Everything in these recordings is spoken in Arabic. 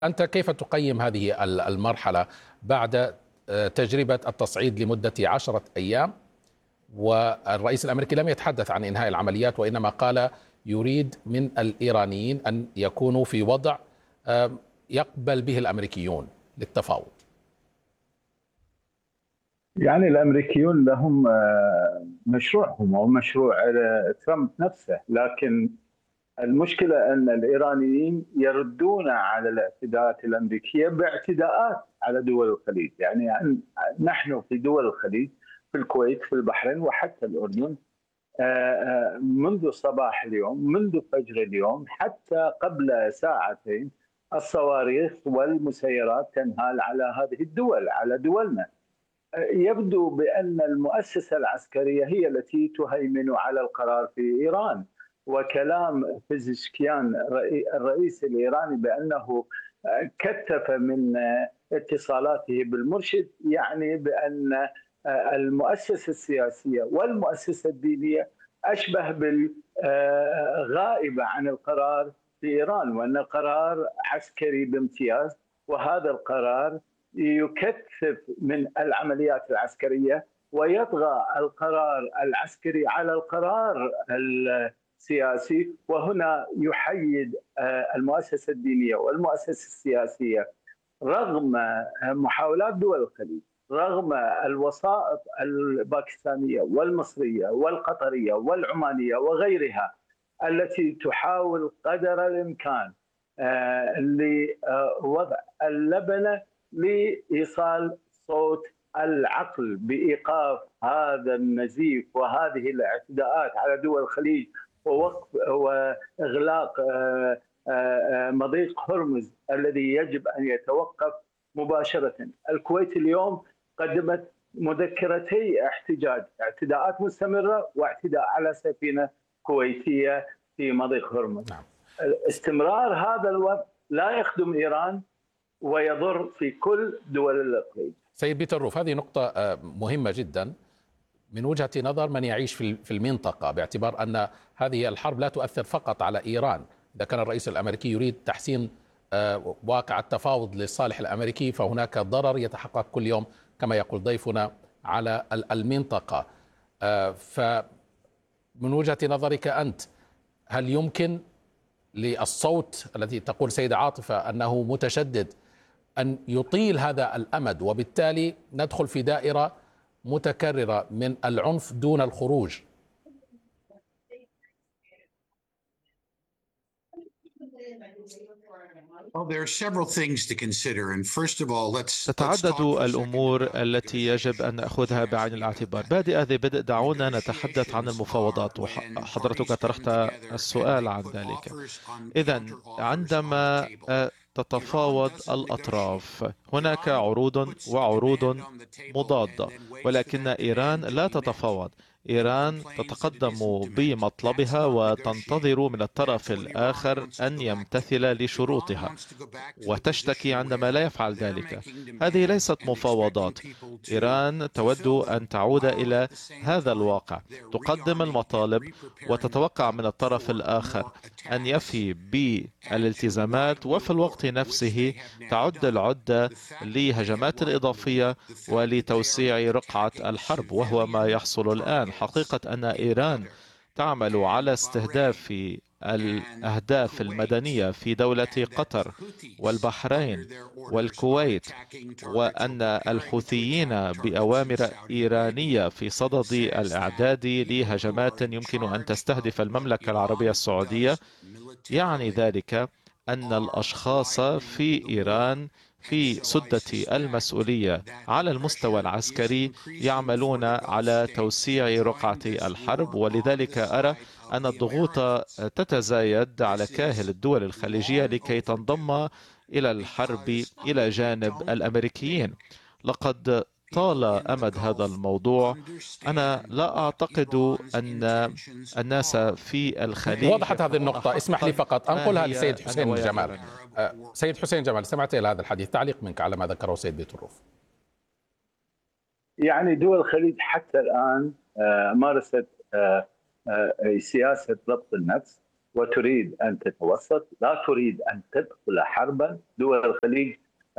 أنت كيف تقيم هذه المرحلة بعد تجربة التصعيد لمدة 10 أيام، والرئيس الأمريكي لم يتحدث عن إنهاء العمليات وإنما قال يريد من الإيرانيين أن يكونوا في وضع يقبل به الأمريكيون للتفاوض؟ يعني الأمريكيون لهم مشروعهم أو مشروع ترامب نفسه، لكن المشكلة أن الإيرانيين يردون على الاعتداءات الأمريكية باعتداءات على دول الخليج. يعني نحن في دول الخليج، في الكويت، في البحرين، وحتى الأردن، منذ صباح اليوم، منذ فجر اليوم، حتى قبل ساعتين، الصواريخ والمسيرات تنهال على هذه الدول، على دولنا. يبدو بأن المؤسسة العسكرية هي التي تهيمن على القرار في إيران. وكلام بيزشكيان الرئيس الإيراني بأنه كثف من اتصالاته بالمرشد، يعني بأن المؤسسة السياسية والمؤسسة الدينية أشبه بالغائبة عن القرار في إيران، وأن القرار عسكري بامتياز، وهذا القرار يكثف من العمليات العسكرية ويطغى القرار العسكري على القرار السياسي. وهنا يحيد المؤسسة الدينية والمؤسسة السياسية رغم محاولات دول الخليج، رغم الوسائط الباكستانية والمصرية والقطرية والعمانية وغيرها التي تحاول قدر الإمكان لوضع اللبنة لإيصال صوت العقل بإيقاف هذا النزيف وهذه الاعتداءات على دول الخليج، ووقف وإغلاق مضيق هرمز الذي يجب أن يتوقف مباشرة. الكويت اليوم قدمت مذكرتي احتجاج، اعتداءات مستمرة واعتداء على سفينة كويتية في مضيق هرمز. استمرار هذا الوضع لا يخدم إيران ويضر في كل دول الإقليم. سيد بيتروف، هذه نقطة مهمة جدا من وجهة نظر من يعيش في المنطقة، باعتبار أن هذه الحرب لا تؤثر فقط على إيران. إذا كان الرئيس الأمريكي يريد تحسين واقع التفاوض للصالح الأمريكي، فهناك ضرر يتحقق كل يوم كما يقول ضيفنا على المنطقة. فمن وجهة نظرك أنت، هل يمكن للصوت الذي تقول سيدة عاطفة أنه متشدد أن يطيل هذا الأمد، وبالتالي ندخل في دائرة متكررة من العنف دون الخروج؟ تتعدد الأمور التي يجب أن نأخذها بعين الاعتبار. بادئ ذي بدء، دعونا نتحدث عن المفاوضات، وحضرتك طرحت السؤال عن ذلك. إذن عندما تتفاوض الأطراف هناك عروض وعروض مضادة، ولكن إيران لا تتفاوض. إيران تتقدم بمطلبها وتنتظر من الطرف الآخر أن يمتثل لشروطها، وتشتكي عندما لا يفعل ذلك. هذه ليست مفاوضات. إيران تود أن تعود إلى هذا الواقع، تقدم المطالب وتتوقع من الطرف الآخر أن يفي بالالتزامات، وفي الوقت نفسه تعد العدة لهجمات إضافية ولتوسيع رقعة الحرب، وهو ما يحصل الآن. حقيقة أن إيران تعمل على استهداف الأهداف المدنية في دولة قطر والبحرين والكويت، وأن الحوثيين بأوامر إيرانية في صدد الإعداد لهجمات يمكن أن تستهدف المملكة العربية السعودية. يعني ذلك أن الأشخاص في إيران في سدة المسؤولية على المستوى العسكري يعملون على توسيع رقعة الحرب، ولذلك أرى أن الضغوط تتزايد على كاهل الدول الخليجية لكي تنضم إلى الحرب إلى جانب الأمريكيين. لقد طال أمد هذا الموضوع. أنا لا أعتقد أن الناس في الخليج وضحت هذه النقطة. اسمح لي فقط أنقلها لسيد حسين جمال. سيد حسين جمال، سمعت إلى هذا الحديث، تعليق منك على ما ذكره سيد بيتروف. يعني دول الخليج حتى الآن مارست سياسة ضبط النفس، وتريد أن تتوسط، لا تريد أن تدخل حربا. دول الخليج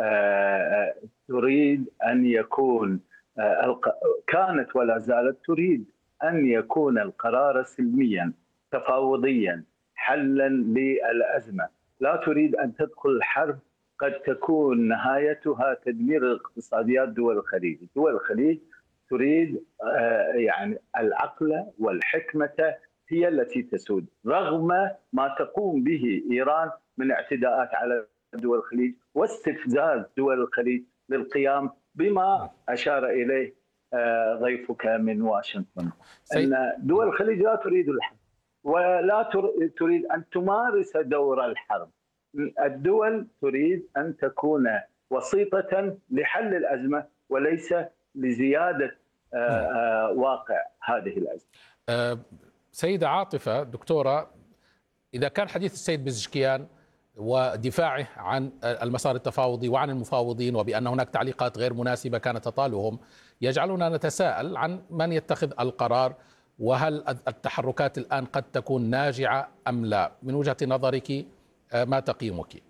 تريد أن يكون كانت ولا زالت تريد أن يكون القرار سلميا تفاوضيا حلا للأزمة، لا تريد أن تدخل الحرب قد تكون نهايتها تدمير اقتصاديات دول الخليج. دول الخليج تريد يعني العقل والحكمة هي التي تسود، رغم ما تقوم به إيران من اعتداءات على دول الخليج واستفزاز دول الخليج للقيام بما أشار إليه ضيفك من واشنطن، أن دول الخليج لا تريد الحرب ولا تريد أن تمارس دور الحرب. الدول تريد أن تكون وسيطة لحل الأزمة وليس لزيادة واقع هذه الأزمة. سيدة عاطفة، دكتورة، إذا كان حديث السيد بزشكيان ودفاعه عن المسار التفاوضي وعن المفاوضين وبأن هناك تعليقات غير مناسبة كانت تطالهم يجعلنا نتساءل عن من يتخذ القرار، وهل التحركات الآن قد تكون ناجعة أم لا؟ من وجهة نظرك ما تقييمك؟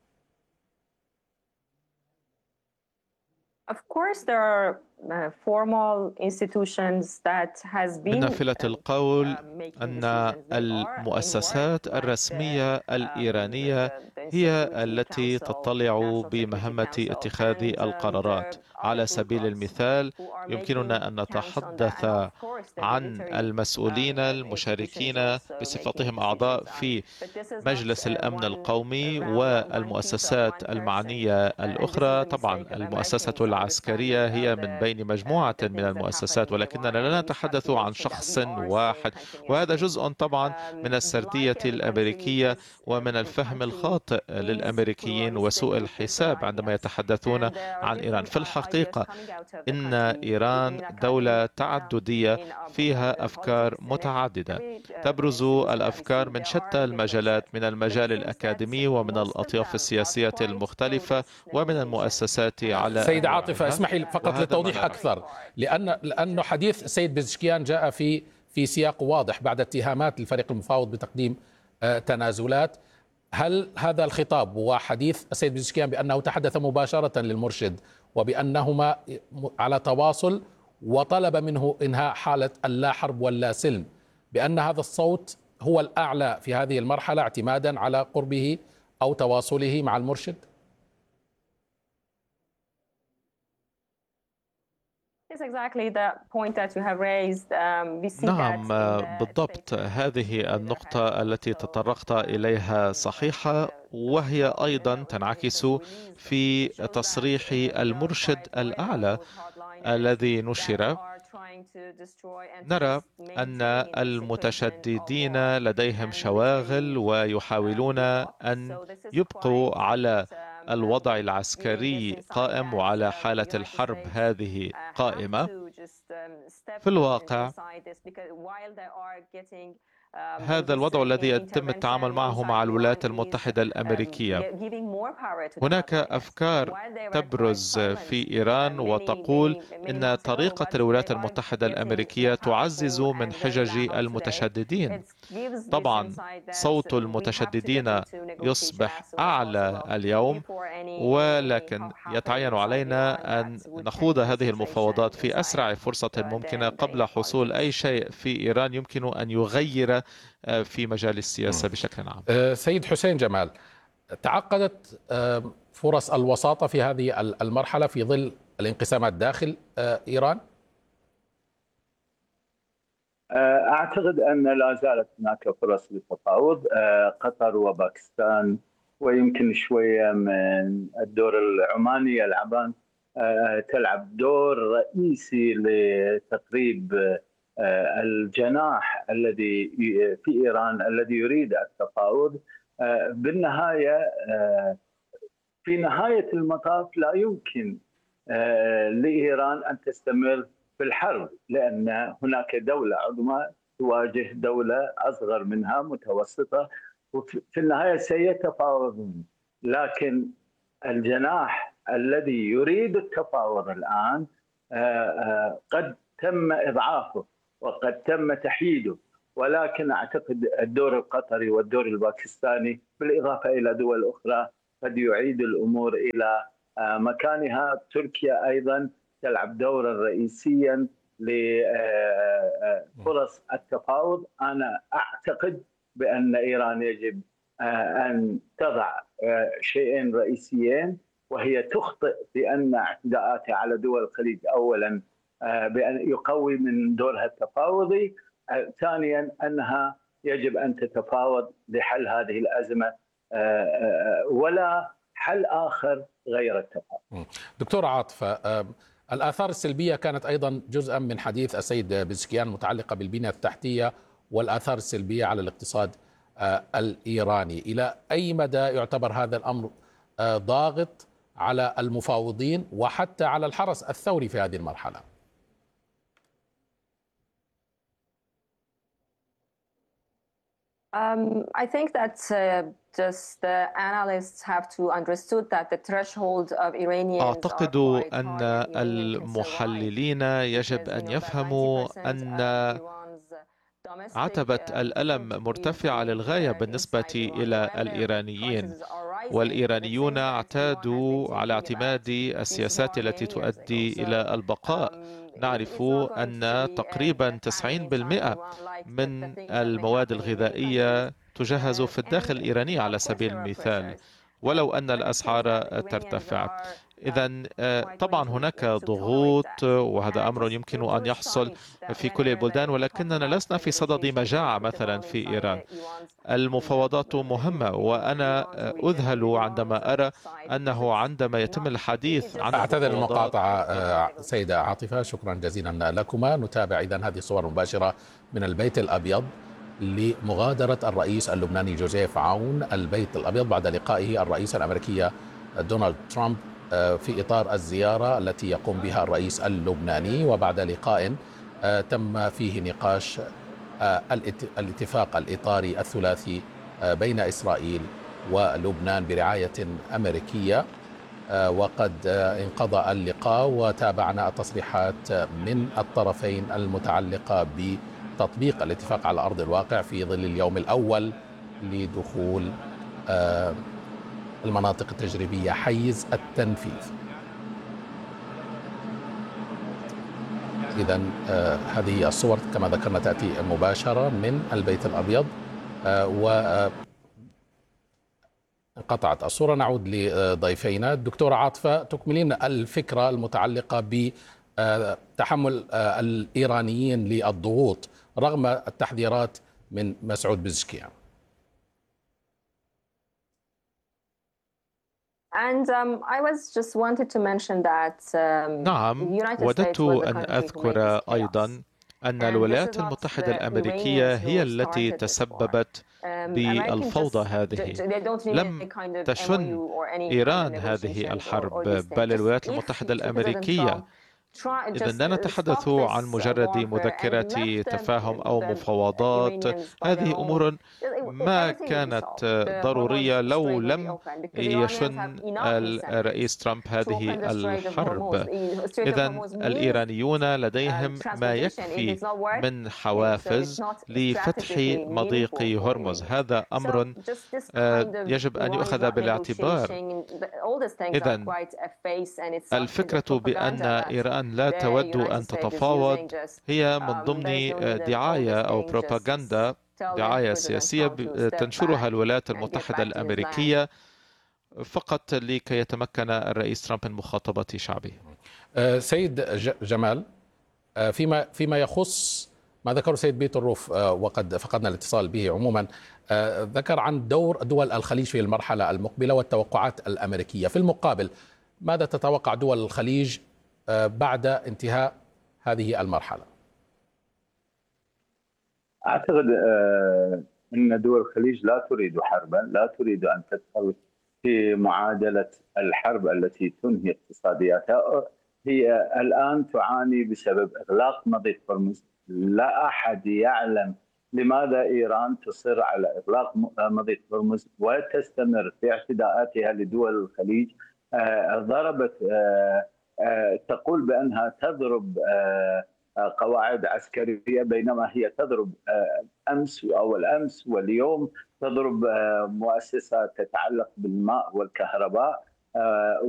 من نافلة القول أن المؤسسات الرسمية الإيرانية هي التي تطلع بمهمة اتخاذ القرارات. على سبيل المثال يمكننا أن نتحدث عن المسؤولين المشاركين بصفتهم أعضاء في مجلس الأمن القومي والمؤسسات المعنية الأخرى. طبعا المؤسسة العسكرية هي من بين مجموعة من المؤسسات، ولكننا لا نتحدث عن شخص واحد، وهذا جزء طبعا من السردية الأمريكية ومن الفهم الخاطئ للأمريكيين وسوء الحساب عندما يتحدثون عن إيران. في الحقيقة إن إيران دولة تعددية فيها أفكار متعددة، تبرز الأفكار من شتى المجالات، من المجال الأكاديمي ومن الأطياف السياسية المختلفة ومن المؤسسات على سيدة عاطفة، اسمحي فقط للتوضيح أكثر، لأن حديث السيد بزشكيان جاء في سياق واضح بعد اتهامات للفريق المفاوض بتقديم تنازلات. هل هذا الخطاب وحديث السيد بزشكيان بأنه تحدث مباشرة للمرشد وبأنهما على تواصل وطلب منه إنهاء حالة اللا حرب واللا سلم، بأن هذا الصوت هو الأعلى في هذه المرحلة اعتمادا على قربه أو تواصله مع المرشد؟ نعم بالضبط، هذه النقطة التي تطرقت إليها صحيحة، وهي أيضا تنعكس في تصريح المرشد الأعلى الذي نشر. نرى أن المتشددين لديهم شواغل ويحاولون أن يبقوا على الوضع العسكري قائم وعلى حالة الحرب هذه قائمة. في الواقع هذا الوضع الذي يتم التعامل معه مع الولايات المتحدة الأمريكية. هناك أفكار تبرز في إيران وتقول إن طريقة الولايات المتحدة الأمريكية تعزز من حجج المتشددين. طبعا صوت المتشددين يصبح أعلى اليوم، ولكن يتعين علينا أن نخوض هذه المفاوضات في أسرع فرصة ممكنة قبل حصول أي شيء في إيران يمكن أن يغير في مجال السياسة بشكل عام. سيد حسين جمال، تعقدت فرص الوساطة في هذه المرحلة في ظل الانقسامات داخل إيران؟ أعتقد أن لا زالت هناك فرص للتفاوض. قطر وباكستان ويمكن شوية من الدور العماني يلعبان تلعب دور رئيسي لتقريب الجناح الذي في إيران الذي يريد التفاوض. بالنهاية في نهاية المطاف لا يمكن لإيران أن تستمر في الحرب، لأن هناك دولة عظمى تواجه دولة أصغر منها متوسطة، وفي النهاية سيتفاوضون. لكن الجناح الذي يريد التفاوض الآن قد تم إضعافه وقد تم تحييده، ولكن أعتقد الدور القطري والدور الباكستاني بالإضافة إلى دول أخرى قد يعيد الأمور إلى مكانها. تركيا أيضا تلعب دورا رئيسيا لفرص التفاوض. أنا أعتقد بأن إيران يجب أن تضع شيئين رئيسيين، وهي تخطئ بأن اعتداءاتها على دول الخليج أولا بأن يقوي من دورها التفاوضي، ثانيا أنها يجب أن تتفاوض لحل هذه الأزمة ولا حل آخر غير التفاوض. دكتور عاطفة، الآثار السلبية كانت أيضا جزءا من حديث السيد بزشكيان متعلقة بالبنية التحتية والآثار السلبية على الاقتصاد الإيراني. إلى أي مدى يعتبر هذا الأمر ضاغط على المفاوضين وحتى على الحرس الثوري في هذه المرحلة؟ I think that just the analysts have to understood that the threshold of Iranians أعتقد أن المحللين يجب أن يفهموا أن عتبة الألم مرتفعة للغاية بالنسبة إلى الإيرانيين، والإيرانيون اعتادوا على اعتماد السياسات التي تؤدي إلى البقاء. نعرف أن تقريبا 90% من المواد الغذائية تجهز في الداخل الإيراني على سبيل المثال، ولو أن الأسعار ترتفع. إذن طبعا هناك ضغوط، وهذا أمر يمكن أن يحصل في كل البلدان، ولكننا لسنا في صدد مجاعة مثلا في إيران. المفاوضات مهمة، وأنا أذهل عندما أرى أنه عندما يتم الحديث عن أعتذر المقاطعة سيدة عاطفة، شكرا جزيلا لكما. نتابع إذن هذه الصور مباشرة من البيت الأبيض لمغادرة الرئيس اللبناني جوزيف عون البيت الأبيض بعد لقائه الرئيس الأمريكي دونالد ترامب في إطار الزيارة التي يقوم بها الرئيس اللبناني، وبعد لقاء تم فيه نقاش الاتفاق الإطاري الثلاثي بين إسرائيل ولبنان برعاية أمريكية. وقد انقضى اللقاء وتابعنا التصريحات من الطرفين المتعلقة بتطبيق الاتفاق على أرض الواقع في ظل اليوم الأول لدخول المناطق التجريبية حيز التنفيذ. إذن هذه الصور كما ذكرنا تأتي مباشرة من البيت الأبيض، وانقطعت الصورة. نعود لضيفينا. الدكتورة عاطفة، تكملين الفكرة المتعلقة بتحمل الإيرانيين للضغوط رغم التحذيرات من مسعود بزشكيان. I was just wanted to mention that نعم، وددت أن أذكر أيضا أن الولايات المتحدة الأمريكية هي التي تسببت بالفوضى هذه. لم تشن إيران هذه الحرب، بل الولايات المتحدة الأمريكية. إذن لا نتحدث عن مجرد مذكرة تفاهم أو مفاوضات، هذه أمور ما كانت ضرورية لو لم يشن الرئيس ترامب هذه الحرب. إذن الإيرانيون لديهم ما يكفي من حوافز لفتح مضيق هرمز. هذا أمر يجب أن يؤخذ بالاعتبار. إذن الفكرة بأن إيران لا تود أن تتفاوض هي من ضمن دعاية أو بروباغندا، دعاية سياسية تنشرها الولايات المتحدة الأمريكية فقط لكي يتمكن الرئيس ترامب من مخاطبة شعبه. سيد جمال، فيما يخص ما ذكره سيد بيت الروف وقد فقدنا الاتصال به عموما، ذكر عن دور دول الخليج في المرحلة المقبلة والتوقعات الأمريكية. في المقابل ماذا تتوقع دول الخليج بعد انتهاء هذه المرحلة؟ أعتقد أن دول الخليج لا تريد حربا، لا تريد أن تدخل في معادلة الحرب التي تنهي اقتصادياتها. هي الآن تعاني بسبب إغلاق مضيق هرمز. لا أحد يعلم لماذا إيران تصر على إغلاق مضيق هرمز وتستمر في اعتداءاتها لدول الخليج. ضربت تقول بأنها تضرب قواعد عسكرية، بينما هي تضرب أمس وأول أمس واليوم تضرب مؤسسات تتعلق بالماء والكهرباء